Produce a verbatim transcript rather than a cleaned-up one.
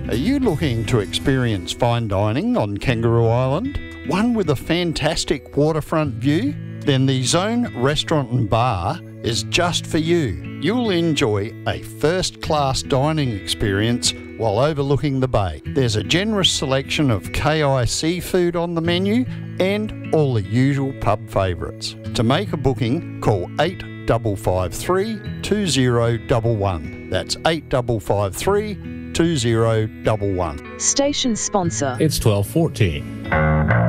Are you looking to experience fine dining on Kangaroo Island? One with a fantastic waterfront view? Then the Zone Restaurant and Bar is just for you. You'll enjoy a first-class dining experience while overlooking the bay. There's a generous selection of K I seafood on the menu and all the usual pub favourites. To make a booking, call eight five five three, two zero one one. That's eight five five three, two zero one one. Station sponsor. It's twelve fourteen.